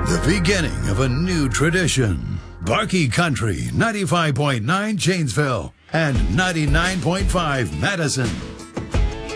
The beginning of a new tradition. Barkey Country 95.9 Janesville and 99.5 Madison.